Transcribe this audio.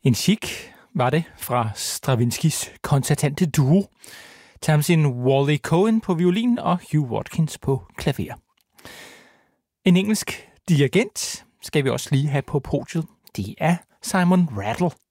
En chic var det fra Stravinskys koncertante duo. Tamsin Wally Cohen på violin og Hugh Watkins på klaver. En engelsk dirigent skal vi også lige have på podiet. Det er Simon Rattle.